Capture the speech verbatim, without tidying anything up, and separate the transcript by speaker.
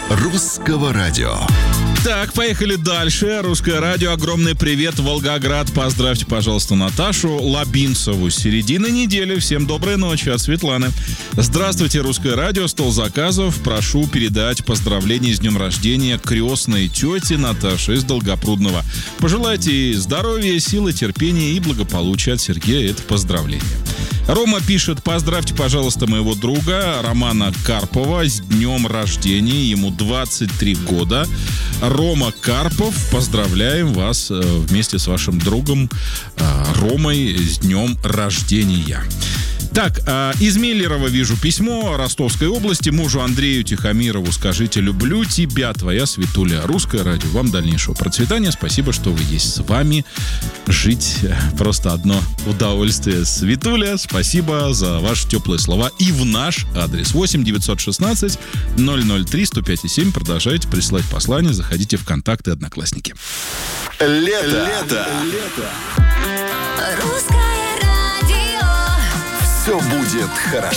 Speaker 1: Русского радио.
Speaker 2: Так, поехали дальше. Русское радио. Огромный привет, Волгоград. Поздравьте, пожалуйста, Наташу Лабинцеву. С середины недели. Всем доброй ночи от Светланы. Здравствуйте, Русское радио. Стол заказов. Прошу передать поздравления с днем рождения крестной тете Наташи из Долгопрудного. Пожелайте ей здоровья, силы, терпения и благополучия от Сергея. Это поздравление. Рома пишет: поздравьте, пожалуйста, моего друга Романа Карпова с днем рождения. Ему двадцать три года. Рома Карпов, поздравляем вас вместе с вашим другом Ромой с днем рождения. Так, из Миллерова вижу письмо Ростовской области. Мужу Андрею Тихомирову скажите: люблю тебя, твоя Светуля. Русское радио. Вам дальнейшего процветания. Спасибо, что вы есть. С вами жить просто одно удовольствие. Светуля, спасибо за ваши теплые слова и в наш адрес. восемь девятьсот шестнадцать ноль ноль три сто пять и семь. Продолжайте присылать послания. Заходите в контакты Одноклассники.
Speaker 1: Лето. Лето.
Speaker 3: Русское радио.
Speaker 1: Все будет хорошо.